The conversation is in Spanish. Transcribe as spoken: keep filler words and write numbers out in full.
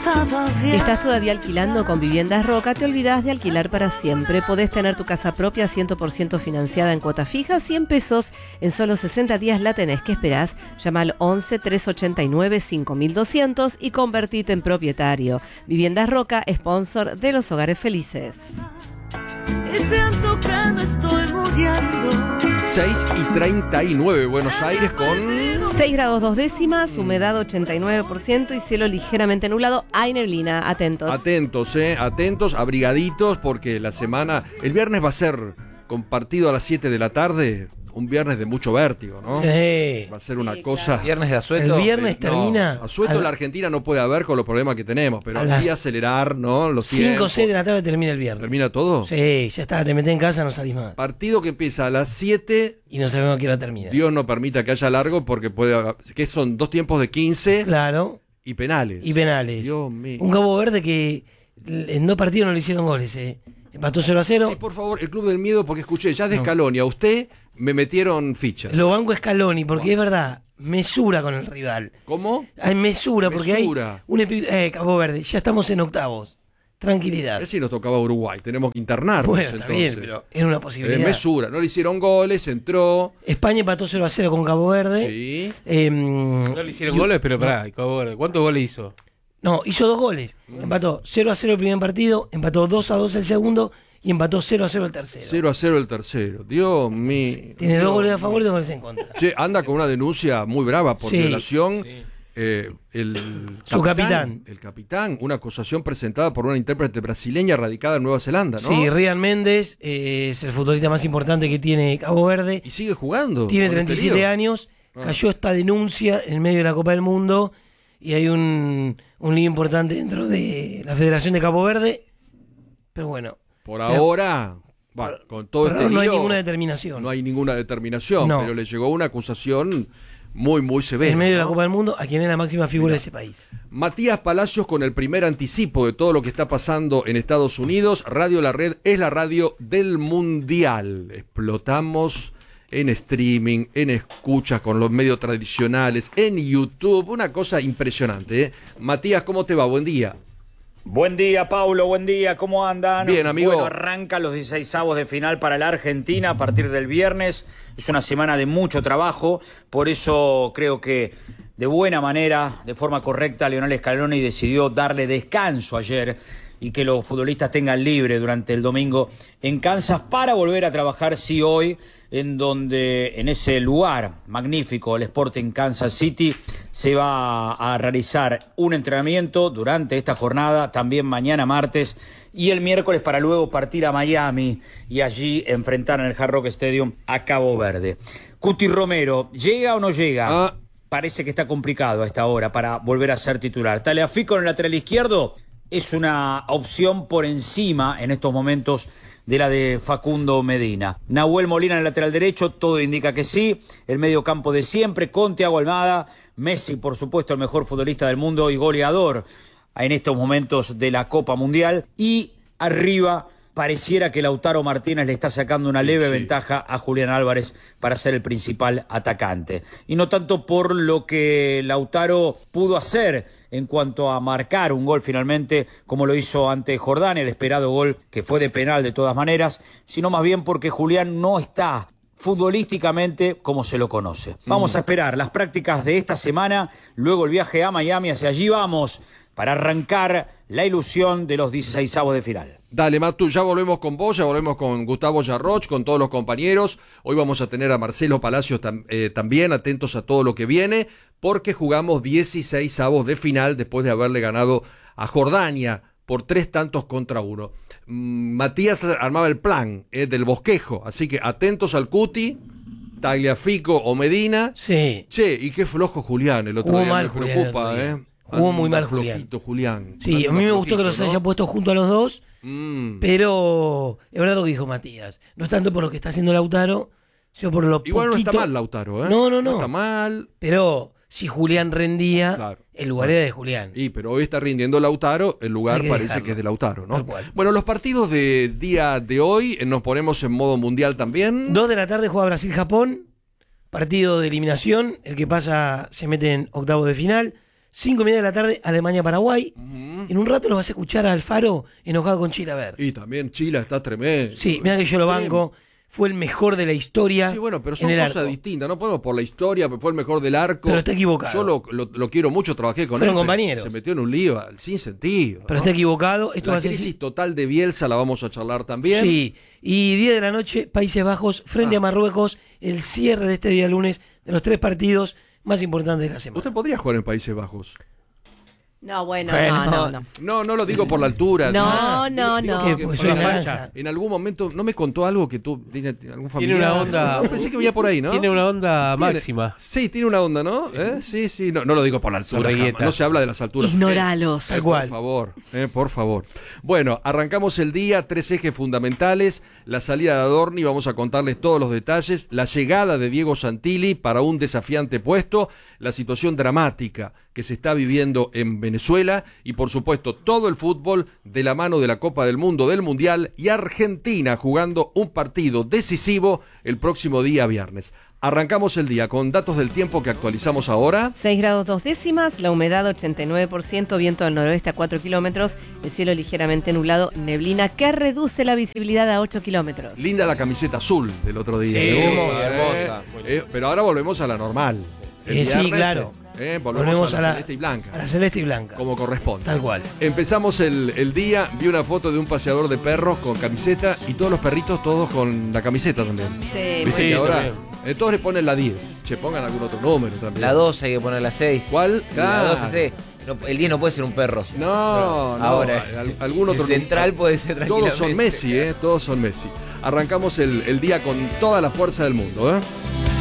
¿Estás todavía alquilando con Viviendas Roca? Te olvidás de alquilar para siempre. Podés tener tu casa propia cien por ciento financiada en cuotas fijas, cien pesos. En solo sesenta días la tenés. ¿Qué esperás? Llama al once, trescientos ochenta y nueve, cinco mil doscientos y convertite en propietario. Viviendas Roca, sponsor de los hogares felices. Y siento que me estoy muriendo. seis y treinta y nueve, Buenos Aires con seis grados dos décimas, humedad ochenta y nueve por ciento y cielo ligeramente nublado. Hay neblina, atentos. Atentos, eh, atentos, abrigaditos, porque la semana, el viernes va a ser compartido a las siete de la tarde, un viernes de mucho vértigo, ¿no? Sí. Va a ser una Sí, cosa... claro. Viernes de asueto. El viernes Eh, termina. No, asueto en la Argentina no puede haber con los problemas que tenemos, pero a sí las acelerar, ¿no? Los cinco o tiempos. seis de la tarde termina el viernes. ¿Termina todo? Sí, ya está, te metés en casa, no salís más. Partido que empieza a las siete, Y no sabemos a qué hora termina. Dios no permita que haya largo porque puede haber- que son dos tiempos de quince Claro. y penales. Y penales. Dios mío. Un Cabo Verde que en dos partidos no le hicieron goles, eh. Empató cero a cero. Sí, por favor, el Club del Miedo, porque escuché, ya de No. Scaloni a usted me metieron fichas. Lo banco Scaloni, porque es verdad, mesura con el rival. ¿Cómo? Hay mesura, porque Mesura. hay un epi- eh, Cabo Verde, ya estamos en octavos. Tranquilidad. A ver si nos tocaba Uruguay, tenemos que internarnos. Bueno, está bien, entonces. pero es una Eh, posibilidad. mesura, no le hicieron goles, entró. España empató cero a cero con Cabo Verde. Sí. Eh, No le hicieron goles, pero pará, Cabo Verde, ¿cuántos goles hizo? No, hizo dos goles. Mm. Empató cero a cero el primer partido, empató dos a dos el segundo y empató cero a cero el tercero. cero a cero el tercero. Dios mío. Tiene Dios dos goles a mío. favor y dos goles en contra. Che, anda con una denuncia muy brava por Sí. violación. Eh, el Su capitán. El capitán, una acusación presentada por una intérprete brasileña radicada en Nueva Zelanda, ¿no? Sí, Rian Méndez eh, es el futbolista más importante que tiene Cabo Verde. Y sigue jugando. Tiene con treinta y este siete lío. años. Ah. Cayó esta denuncia en medio de la Copa del Mundo y hay un, un lío importante dentro de la Federación de Cabo Verde. Pero bueno. Por o sea, ahora, bueno, con todo por este ahora no hay lío, ninguna determinación. no hay ninguna determinación, No. pero le llegó una acusación muy, muy severa. En medio de la ¿no? Copa del Mundo, a quien es la máxima figura de ese país. Matías Palacios con el primer anticipo de todo lo que está pasando en Estados Unidos. Radio La Red es la radio del Mundial. Explotamos en streaming, en escuchas con los medios tradicionales, en YouTube. Una cosa impresionante, ¿eh? Matías, ¿cómo te va? Buen día. Buen día, Paulo, buen día, ¿cómo andan? Bien, amigo. Bueno, arrancan los dieciseisavos de final para la Argentina a partir del viernes. Es una semana de mucho trabajo, por eso creo que de buena manera, de forma correcta, Lionel Scaloni decidió darle descanso ayer y que los futbolistas tengan libre durante el domingo en Kansas para volver a trabajar, sí, hoy, en donde en ese lugar magnífico, el Sporting Kansas City, se va a realizar un entrenamiento durante esta jornada, también mañana martes y el miércoles, para luego partir a Miami y allí enfrentar en el Hard Rock Stadium a Cabo Verde. Cuti Romero, ¿llega o no llega? Ah. Parece que está complicado a esta hora para volver a ser titular. Tagliafico en el lateral izquierdo es una opción por encima en estos momentos de la de Facundo Medina. Nahuel Molina en el lateral derecho, todo indica que sí. El medio campo de siempre, con Thiago Almada. Messi, por supuesto, el mejor futbolista del mundo y goleador en estos momentos de la Copa Mundial. Y arriba pareciera que Lautaro Martínez le está sacando una leve Sí. ventaja a Julián Álvarez para ser el principal atacante. Y no tanto por lo que Lautaro pudo hacer en cuanto a marcar un gol finalmente, como lo hizo ante Jordania, el esperado gol que fue de penal de todas maneras, sino más bien porque Julián no está futbolísticamente como se lo conoce. Vamos a esperar las prácticas de esta semana, luego el viaje a Miami, hacia allí vamos, para arrancar la ilusión de los dieciseisavos de final. Dale, Matu, ya volvemos con vos, ya volvemos con Gustavo Yarroch, con todos los compañeros. Hoy vamos a tener a Marcelo Palacios tam, eh, también, atentos a todo lo que viene, porque jugamos dieciseisavos de final después de haberle ganado a Jordania por tres tantos contra uno. Mm, Matías armaba el plan eh, del bosquejo, así que atentos al Cuti, Tagliafico o Medina. Sí. Che, y qué flojo Julián, el otro Jugó día mal me Julián el preocupa, otro día. ¿eh? Jugó muy Anda mal Julián. flojito, Julián. Sí, a Anda mí me gustó que los flojito, haya ¿no? puesto junto a los dos, Mm. pero es verdad lo que dijo Matías. No es tanto por lo que está haciendo Lautaro, sino por lo Igual poquito. no está mal Lautaro, ¿eh? No, no, no. No está mal. Pero si Julián rendía, Claro. el lugar era de Julián. Y, pero hoy está rindiendo Lautaro, el lugar Hay que parece dejarlo. que es de Lautaro, ¿no? Tal cual. Bueno, los partidos de día de hoy, eh, nos ponemos en modo mundial también. Dos de la tarde juega Brasil-Japón, partido de eliminación, el que pasa se mete en octavo de final. cinco y media de la tarde, Alemania-Paraguay. Ujú. En un rato lo vas a escuchar a Alfaro enojado con Chile. A ver. Y también Chile está tremendo. Sí, mira que yo lo banco. Fue el mejor de la historia. Sí, bueno, pero son en el cosas arco. distintas. No podemos por la historia, fue el mejor del arco. Pero está equivocado. Yo lo, lo- lo quiero mucho, trabajé con Fueron él. pero compañeros. Se metió en un lío al- sin sentido. Pero ¿no? está equivocado. Esto La va a ser. crisis total de Bielsa la vamos a charlar también. Sí. Y diez de la noche, Países Bajos frente Ah. a Marruecos. El cierre de este día lunes de los tres partidos más importantes de la semana. Usted podría jugar en Países Bajos. No, bueno, Bueno. no, no, no. No, no lo digo por la altura. No, Ah, no, digo- digo no. que- Que, pues, que- soy por la naranja. facha. En algún momento, ¿no me contó algo que tú, tiene algún familiar? Tiene una onda- No, pensé que venía por ahí, ¿no? Tiene una onda Tiene- máxima. Sí, tiene una onda, ¿no? ¿Eh? Sí, sí, no, no lo digo por la altura. Zorrigueta. jamás. No se habla de las alturas. Ignoralos. Tal Eh, cual. Por favor, eh, por favor. Bueno, arrancamos el día, tres ejes fundamentales, la salida de Adorni, vamos a contarles todos los detalles, la llegada de Diego Santilli para un desafiante puesto, la situación dramática que se está viviendo en Venezuela y por supuesto todo el fútbol de la mano de la Copa del Mundo, del Mundial y Argentina jugando un partido decisivo el próximo día viernes. Arrancamos el día con datos del tiempo que actualizamos ahora. seis grados dos décimas, la humedad ochenta y nueve por ciento, viento del noroeste a cuatro kilómetros, el cielo ligeramente nublado, neblina que reduce la visibilidad a ocho kilómetros. Linda la camiseta azul del otro día. Sí, Me gusta, hermosa, eh. hermosa. Eh, pero ahora volvemos a la normal. El Eh, sí, viernes, claro. eh, volvemos, a la, celeste y a blanca. la celeste y blanca. Como corresponde. Tal cual. Empezamos el, el día, vi una foto de un paseador de perros con camiseta y todos los perritos todos con la camiseta también. Sí, Viste Sí, que ahora también. eh, todos le ponen la diez. Che, pongan algún otro número también. La dos hay que poner la seis. ¿Cuál? La Claro. doce, sí. No, el diez no puede ser un perro. No, no. Ahora, al- algún otro el central número. puede ser tranquilamente. Todos son Messi, ¿eh? Todos son Messi. Arrancamos el, el día con toda la fuerza del mundo, ¿eh?